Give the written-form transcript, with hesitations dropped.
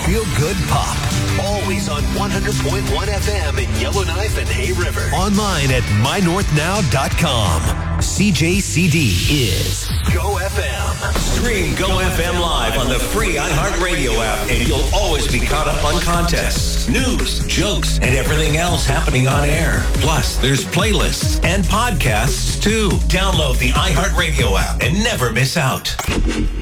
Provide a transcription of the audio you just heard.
feel-good pop. Always on 100.1 FM in Yellowknife and Hay River. Online at mynorthnow.com. CJCD is Go FM. Stream Go FM live on the free iHeartRadio app, and you'll always be caught up on contests, news, jokes, and everything else happening on air. Plus, there's playlists and podcasts, too. Download the iHeartRadio app and never miss out.